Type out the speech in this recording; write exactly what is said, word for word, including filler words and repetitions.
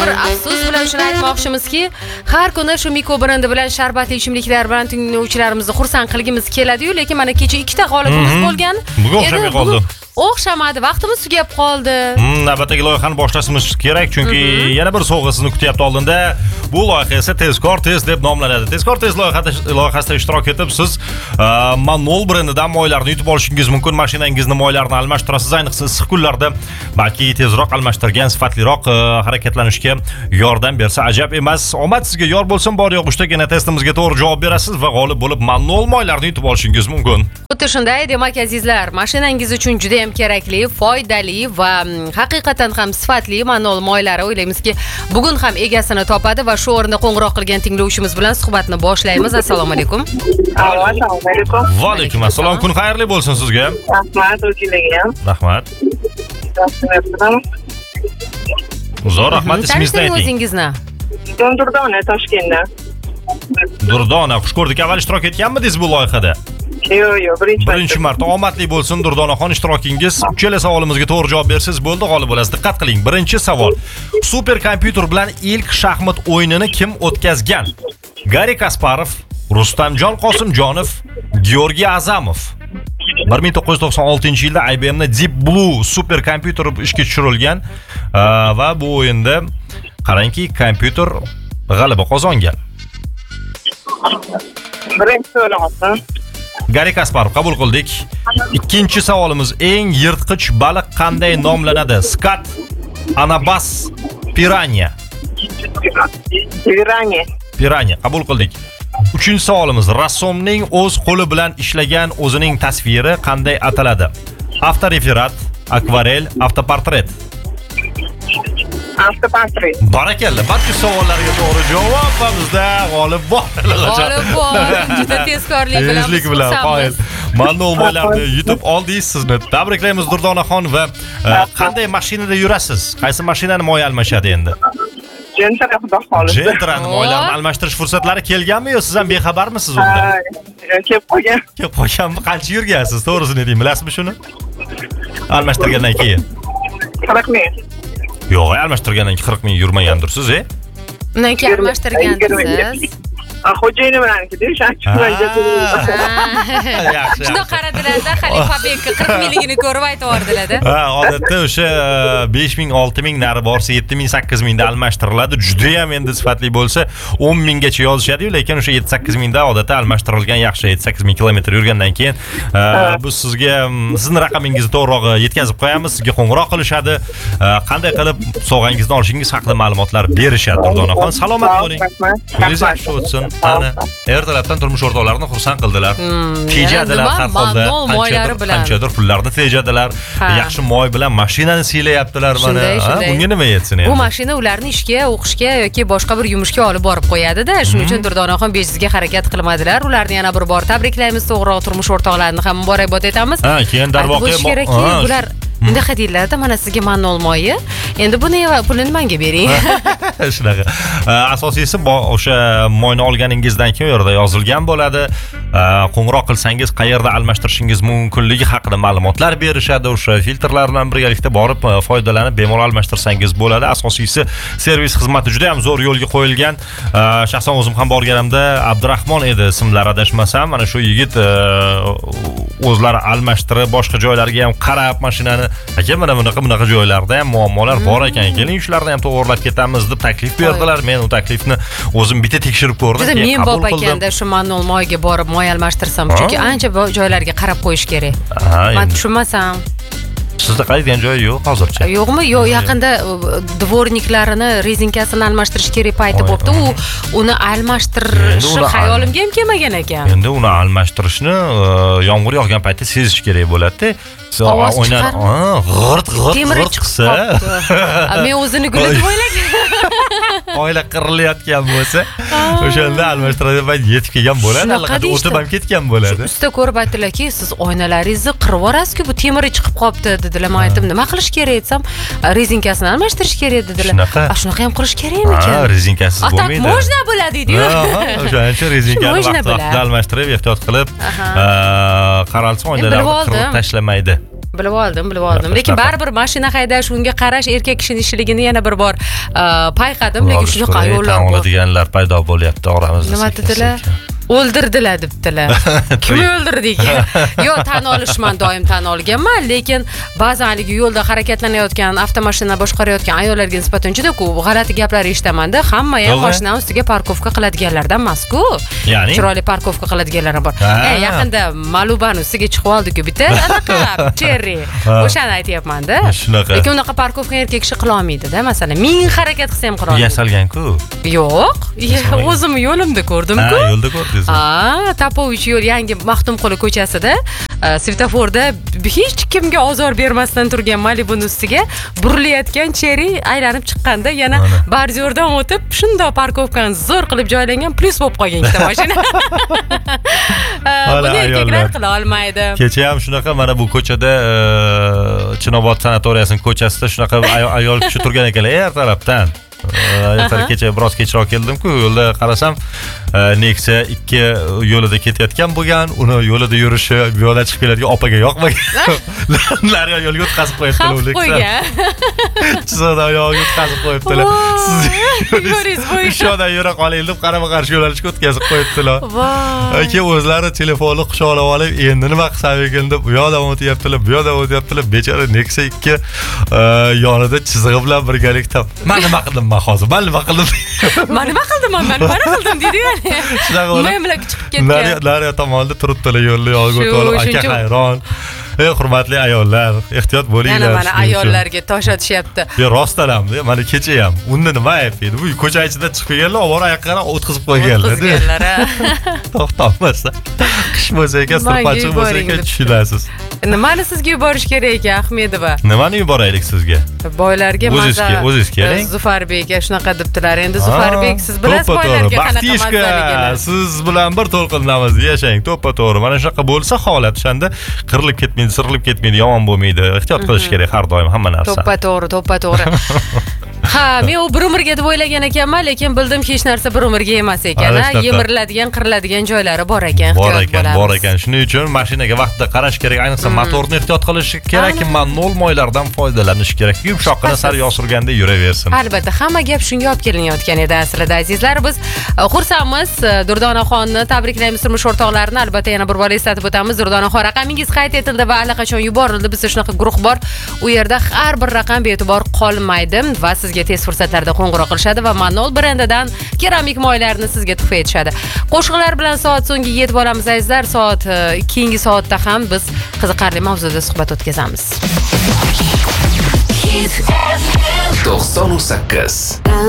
bir afsus bilan shuni aytmoqchimizki, har kuni shu Miko brendi bilan sharbatli ichimliklar bilan tinglovchilarimizni xursand qilgimiz keladi-yu, lekin mana kecha ikkita g'olibimiz bo'lgan. Bugun o'xshamay qoldi. O'xshamadi, vaqtimiz tugab qoldi. Navbatdagi loyihani boshlashimiz kerak, chunki yana bir sovg'a sizni kutyapti oldinda. Bu loyiha esa Tezkor tez deb nomlanadi. Tezkor tez loyihasida ishtirok etib, siz Manol brendidan moylarni yutib olishingiz mumkin. Mashinangizni moylarini almashtirasiz, ayniqsa issiq kunlarda balki tezroq almashtirgan, sifatliroq harakatlanishga yordam bersa ajab emas. Omad sizga yor bo'lsin, bor yo'g'ishdagina testimizga to'g'ri javob berasiz va g'olib bo'lib Manol moylarini yutib olishingiz mumkin. Xuddi shunday, demak azizlar, mashinangiz uchun juda ham kerakli, foydali va haqiqatan ham sifatli Manol moylari o'ylaymizki, bugun ham egasini topadi va shu o'rinda qo'ng'iroq qilgan tinglovchimiz bilan suhbatni boshlaymiz. Assalomu alaykum. Assalomu alaykum. Va alaykum assalom. Kun xayrli bo'lsin sizga. Rahmat, o'zingizga ham. Rahmat. Zo'r, rahmat. Ismingizni ayting. O'zingizni. Durdona, Toshkentdan. Durdona, xush ko'rdik. Avval ishtirok etganmidingiz bu loyihada? Yo'q, yo'q, birinchi Birinchi marta. Omadli bo'lsin Durdonaxon, ishtirokingiz. Uchala savolimizga to'g'ri javob bersangiz bo'ldi, g'olib bo'lasiz. Diqqat qiling. Birinchi savol. Super kompyuter bilan ilk shaxmat o'yinini kim o'tkazgan? Garri Kasparov, Rustamjon Qosimjonov, Georgiy Azamov. bir ming to'qqiz yuz to'qson oltinchi yilda I B M'ning Deep Blue super kompyuteri ishga tushirilgan va bu o'yinda qarangki, kompyuter g'alaba qozongan. Birinchi so'ramoqchiman. Garri Kasparov qabul qildik. Ikkinchi savolimiz, eng yirtqich baliq qanday nomlanadi? Skat, anabas, piranya. Piranya. Piranya qabul qildik. Uchinchi savolimiz, rassomning o'z qo'li bilan ishlagan o'zining tasviri qanday ataladi? Avtoreferat, akvarel, avtoportret. Avtoportret. Barakalla, barcha savollarga to'g'ri javob va bizda g'olib bor. G'olib bor. Juda tezkorlik bilan. Tezlik bilan qoyil. Manol moylarni yutib oldingiz sizni. Tabriklaymiz Durdonaxon va qanday mashinada yurasiz? Qaysi mashinani moy almashadi endi? Gentra xudo xolisi. Gentrani moylarni almashtirish fursatlari kelganmi yo siz ham bexabarmisiz undan? Kelib qolgan. Kelib qolganmi? Qancha yurgansiz? To'g'risini ayting, bilasizmi shuni? Almashtirgandan keyin. qirq ming. Yo'q, almashtirgandan keyin qirq ming yurmagandirsiz, e? Undan keyin almashtirgansiz. Xo'jayini bilanki-da, o'shancha Yaxshi. Shunda qaradilarda Xalifa bek qirq mingligini ko'rib aytvordilar-da. Ha, odatda o'sha besh ming, olti ming nari borsa yetti ming, sakkiz mingda almashtiriladi. Juda ham endi sifatli bo'lsa o'n minggacha yozishadi-yu, lekin o'sha yetti sakkiz mingda odatda almashtirilgan yaxshi. yetti sakkiz ming kilometr yurgandan keyin bu sizga sizning raqamingizni to'g'riroq yetkazib qo'yamiz, sizga qo'ng'iroq qilishadi. Qanday qilib sovg'angizni olishingiz haqida ma'lumotlar berishadi Durdonaxon. Salomat bo'ling. Kuningiz yaxshi o'tsin. Ana, ertalabdan turmush o'rtoqlarini xursand qildilar. Tejadilar har holda. Qanchadir pullarni tejadilar. Yaxshi moy bilan mashinani siylayaptilar mana. Bunga nima yetsin endi? Bu mashina ularni ishga, o'qishga yoki boshqa bir yumushga olib borib qo'yadi-da. Shuning uchun Durdonaxon bejizga harakat qilmadilar. Ularni yana bir bor tabriklaymiz, to'g'riroq turmush o'rtoqlarini ham muborakbod etamiz. Ha, keyin darvoqe bular Bunday deyiladi, mana sizga Manol moyi. Endi buni pulini menga bering. Shunaqa. Asosiysi o'sha moyni olganingizdan keyin u yerda yozilgan bo'ladi. Qo'ng'iroq qilsangiz qayerda almashtirishingiz mumkinligi haqida ma'lumotlar berishadi. O'sha filtrlar bilan birgalikda borib foydalanib bemalol almashtirsangiz bo'ladi. Asosiysi servis xizmati juda ham zo'r yo'lga qo'yilgan. Shaxsan o'zim ham borganimda Abdurahmon edi ismlari, adashmasam. Mana shu yigit o'zlari almashtirib, boshqa joylarga ham qarab mashinani, aka mana bunaqa bunaqa joylarda ham muammolar bor ekan, keling shularni ham to'g'rilab ketamiz deb taklif berdilar. Men u taklifni o'zim bitta tekshirib ko'rdim. Juda men bop ekanda shu Manol moyga borib moy almashtirsam, chunki ancha joylarga qarab qo'yish kerak. Men tushunmasam. Sizda qaydigan joyi yo'q hozircha? Yo'qmi? Yo'q, yaqinda dvorniklarini rezinkasini almashtirish kerak payti bo'pti. U uni almashtirish xayolimga ham kelmagan ekan. Endi uni almashtirishni yomg'ir yog'gan paytda sezish kerak bo'ladi-da. O'ynar, g'irt g'irt g'irt qilsa. Men o'zini guli deb o'ylagan. Oila qirilayotgan bo'lsa, o'shanda almashtiradigan payt yetib kelgan bo'ladi, allaqachon o'tib ham ketgan bo'ladi. Usta ko'rib aytdilarki, siz oynalaringizni qirib yuborasiz-ku, bu temiri chiqib qolibdi dedilar. Men aytdim, nima qilish kerak desam, rezinkasini almashtirish kerak dedilar. Shunaqa. Shunaqa ham qilish kerakmikan? Ha, rezinkasiz bo'lmaydi. Atak можно bo'ladi deydi. O'shancha rezinkani vaqt-vaqtida almashtirib, ehtiyot qilib, qaralsa oynalarni qirib tashlamaydi. Bilib oldim, bilib oldim. Shunaqa, Lekin shunaqa. baribir mashina haydash, unga qarash erkak kishining ishiligini yana bir bor uh, payqadim, lekin shunaqa ayollar tan bor. oladiganlar paydo bo'lyapti oramizda. Nima sekin dedilar? sekin. O'ldirdilar debdilar. Kim o'ldirdi ekan? Yo'q, tan olishman, doim tan olganman, lekin ba'zan haligi yo'lda harakatlanayotgan, avtomashina boshqarayotgan ayollarga nisbatan juda ko'p g'alati gaplar eshitaman-da. Hamma ham To'g'ri. mashina ustiga parkovka qiladiganlardan emas-ku. Ya'ni? Chiroyli parkovka qiladiganlar bor. Ha. E, yaqinda Malubani ustiga chiqib oldi-ku bitta anaqa Cherry. Ha. O'shani aytyapman-da. Shunaqa. Lekin unaqa parkovka erkak kishi qila olmaydi-da, masalan. Ming harakat qilsa ham qila olmaydi. Yasalgan-ku. Yo'q, Yasalmagan. o'zim yo'limda Ha, ko'rdim-ku. yo'lda ko'rdingiz. Ha, Tapovich yo'l yangi Maxtumquli ko'chasida uh, svetoforda hech kimga ozor bermasdan turgan Malibu'ning ustiga burilayotgan Cherry aylanib chiqqanda yana Mana. baryordan o'tib, shundoq parkovkani zo'r qilib joylangan, plus bo'lib qolgan ikkita mashina. Uh, Mana Buni erkaklar ayollar. qila olmaydi. Kecha ham shunaqa mana bu ko'chada e, Chinobod sanatoriyasining ko'chasida shunaqa ayol, ayol kishi turgan ekanlar er tarafdan. Ertaga kecha biroz kechroq keldim-ku, yo'lda qarasam e, Nexia ikki yo'lida ketayotgan bo'lgan, uni yo'lida yurishi bu yo'ldan chiqib keladigan opaga yoqmagan. Naryo yo'lga o'tkazib qo'yibdilar Xavf u qo'ygan. Chizoda oyog'iga o'tkazib qo'yibdilar. Siz Yo'lingiz bo'yicha. shu yoqdan yura qoling deb qarama-qarshi yo'nalishga o'tkazib qo'yibdilar. Voy. Keyin o'zlari telefonni quchoqlab olib, endi nima qilsam ekan deb u yoqdan o'tyaptilar, bu yoqdan o'tyaptilar. Bechora Nexia ikki e, yonida chizig'i bilan birgalikda. Men nima qildim men hozir? Men nima qildim? Men nima qildim? Men nima qildim deydi-yu. Shunaqa bo'lib. Memlar chiqib ketgan. Nariya nariya tomonda turibdilar yo'lni yog'iga Shu, o'tib olib, aka shuncha- hayron. Ey hurmatli ayollar, ehtiyot bo'linglar. Yana mana shuning uchun. ayollarga tosh otishyapti. Yo rostdan ham, mana kecha ham. Unda nima ayb edi? Bu ko'cha ichida chiqib kelganlar, obor oyoqqani o'tkazib qo'yganlar. O'tkazganlar, ha. To'xtamasa. Qish bo'lsa ekan, Manga sirpachiq bo'lsa yuboring ekan, deb. tushunasiz. Nimani sizga yuborish kerak ekan, Ahmedova? Nimani yuboraylik sizga? Boylarga O'zingiz maza. ke- o'zingiz keling. Zufarbek shunaqa debdilar. Endi Zufarbek siz bilasiz To'ppa to'g'ri. boylarga qanaqa Baxtishka, mazzaligini. siz bilan bir to'lqinlamiz, yashang, to'ppa to'g'ri. Mana shunaqa bo'lsa holat o'shanda qirilib ketmaydi, sirilib ketmaydi, yomon bo'lmaydi. Ehtiyot qilish kerak har doim hamma narsa. To'ppa to'g'ri, to'ppa to'g'ri. Ha, men u bir umrga deb o'ylagan ekanman, lekin bildim hech narsa bir umrga emas ekan. Ana Ha, shunaqa. yemiriladigan, qiriladigan joylari bor ekan. Bor ehtiyot ekan, bo'lamiz. bor ekan. Shuning uchun mashinaga vaqtida qarash kerak, ayniqsa motorni ehtiyot qilish kerak, manual moylardan foydalanish kerak. Yumshoqqina sari yosurganda yuraversin. Albatta, hamma gap shunga olib kelinayotgan edi aslida azizlar. Biz uh, xursandmiz. Uh, Durdonaxonni tabriklaymiz, turmush o'rtoqlarini. Albatta yana bir bor eslatib o'tamiz. Durdonaxon raqamingiz qayd etildi va allaqachon yuborildi. Bizda shunaqa guruh bor. U yerda har bir raqam bee'tibor qolmaydi va sizga tez fursatlarda qo'ng'iroq qilishadi va Manol brendidan keramik moylarni sizga tuhfa etishadi. Qo'shiqlar bilan soat so'ngi yetib olamiz azizlar. Soat uh, keyingi soatda ham biz qiziqarli mavzuda suhbat o'tkazamiz. to'qson sakkiz